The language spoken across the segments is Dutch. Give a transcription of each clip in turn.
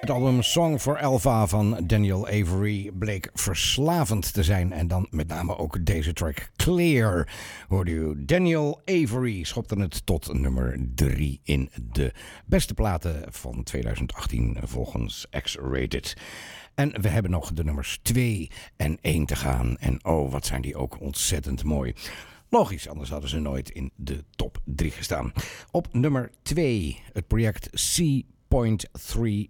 Het album Song for Alpha van Daniel Avery bleek verslavend te zijn. En dan met name ook deze track Clear. Hoorde u Daniel Avery schopte het tot nummer 3 in de beste platen van 2018 volgens X-Rated. En we hebben nog de nummers 2 en 1 te gaan. En oh, wat zijn die ook ontzettend mooi. Logisch, anders hadden ze nooit in de top 3 gestaan. Op nummer 2 het project C.3.3.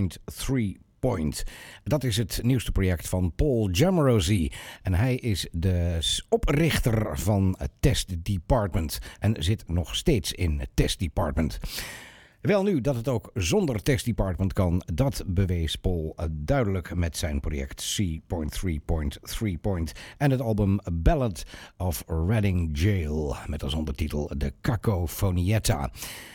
Dat is het nieuwste project van Paul Jamrozy. En hij is de oprichter van het Test Department. En zit nog steeds in het Test Department. Wel nu, dat het ook zonder Test Department kan, dat bewees Paul duidelijk met zijn project C.3.3. En het album Ballad of Reading Jail met als ondertitel De Cacofonietta.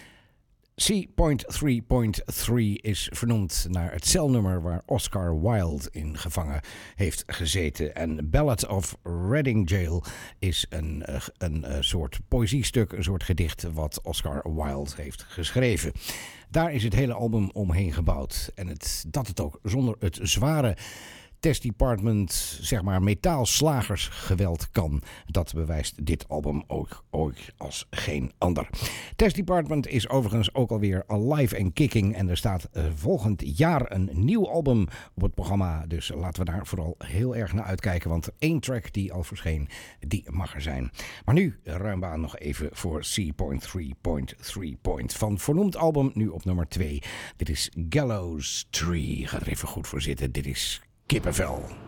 C.3.3 is vernoemd naar het celnummer waar Oscar Wilde in gevangen heeft gezeten. En Ballad of Reading Jail is een soort poëziestuk, een soort gedicht wat Oscar Wilde heeft geschreven. Daar is het hele album omheen gebouwd. En dat het ook zonder het zware Test Department, zeg maar metaalslagersgeweld kan. Dat bewijst dit album ook als geen ander. Test Department is overigens ook alweer alive en kicking. En er staat volgend jaar een nieuw album op het programma. Dus laten we daar vooral heel erg naar uitkijken. Want 1 track die al verscheen, die mag er zijn. Maar nu ruim baan nog even voor C.3.3. Van vernoemd album nu op nummer 2. Dit is Gallows Tree. Ga er even goed voor zitten. Dit is Kippenvel.